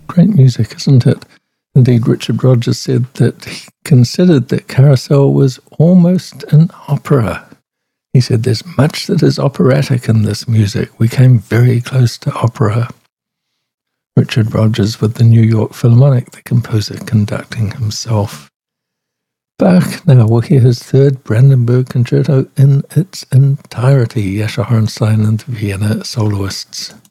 Great music, isn't it? Indeed, Richard Rodgers said that he considered that Carousel was almost an opera. He said, "There's much that is operatic in this music. We came very close to opera." Richard Rodgers with the New York Philharmonic, the composer conducting himself. Bach now will hear his third Brandenburg Concerto in its entirety. Jascha Hornstein and the Vienna soloists.